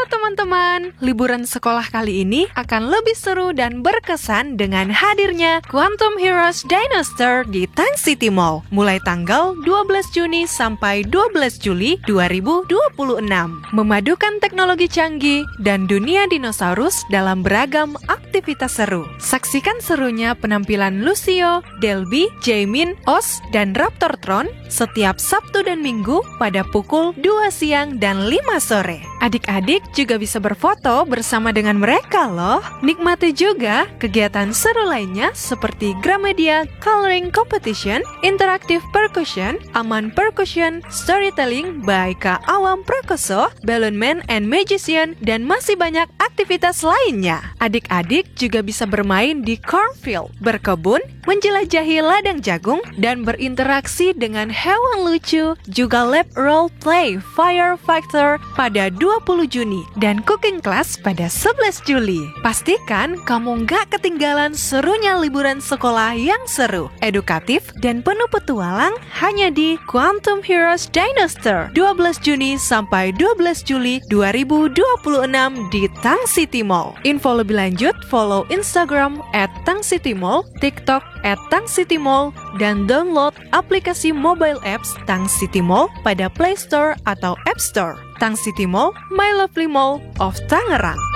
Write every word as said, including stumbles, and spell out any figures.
teman-teman, liburan sekolah kali ini akan lebih seru dan berkesan dengan hadirnya Quantum Heroes Dinosaur di Tang City Mall mulai tanggal dua belas Juni sampai dua belas Juli dua ribu dua puluh enam. Memadukan teknologi canggih dan dunia dinosaurus dalam beragam aktivitas seru. Saksikan serunya penampilan Lucio, Delby, Jaemin, Oz, dan Raptortron setiap Sabtu dan Minggu pada pukul dua siang dan lima sore. Adik-adik juga bisa berfoto bersama dengan mereka loh. Nikmati juga kegiatan seru lainnya seperti Gramedia Coloring Competition, Interactive Percussion, Aman Percussion, Storytelling by Kak Awam Prakoso, Balloon Man and Magician, dan masih banyak aktivitas lainnya. Adik-adik juga bisa bermain di cornfield, berkebun, menjelajahi ladang jagung, dan berinteraksi dengan hewan lucu, juga lab role play Firefighter pada dua puluh Juni dan cooking class pada sebelas Juli. Pastikan kamu nggak ketinggalan serunya liburan sekolah yang seru, edukatif, dan penuh petualang hanya di Quantum Heroes Dinosaur dua belas Juni sampai dua belas Juli dua ribu dua puluh enam di Tang City Mall. Info lebih lanjut follow Instagram at Tang City Mall, TikTok at Tang City Mall, dan download aplikasi mobile apps Tang City Mall pada Play Store atau App Store. Tang City Mall, My Lovely Mall of Tangerang.